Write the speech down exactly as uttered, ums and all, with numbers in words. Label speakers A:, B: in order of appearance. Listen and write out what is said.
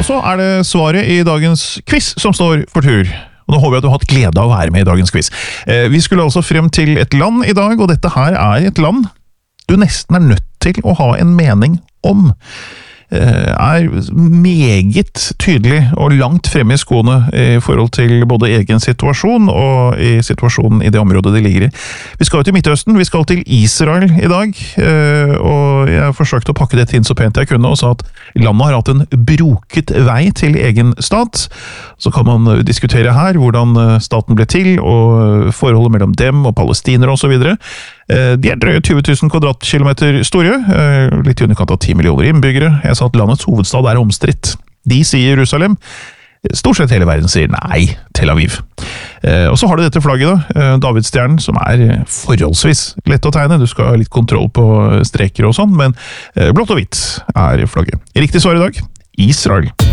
A: Og så er det svaret i dagens quiz som står for tur. Og nå håper jeg at du har hatt glede av å være med i dagens quiz. Vi skulle altså frem til et land i dag, og dette her er et land du nesten er nødt til å ha en mening om. Er meget tydelig og langt fremme i skoene i forhold til både egen situasjon og i situasjonen i det området de ligger i. Vi skal jo til Midtøsten, vi skal til Israel i dag, og jeg forsøkte å pakke dette inn så pent jeg kunne og sa at landet har hatt en broket vei til egen stat. Så kan man diskutere her hvordan staten ble til og forholdet mellom dem og palestinere og så videre. De er drøye tjue tusen kvadratkilometer store, litt i underkant av ti millioner innbyggere. Jeg sa at landets hovedstad er omstridt. De sier Jerusalem. Stort sett hele verden sier nei, Tel Aviv. Og så har du dette flagget da, Davidstjernen, som er forholdsvis lett å tegne. Du skal ha litt kontroll på streker og sånn, men blått og hvitt er flagget. Riktig svar i dag, Israel.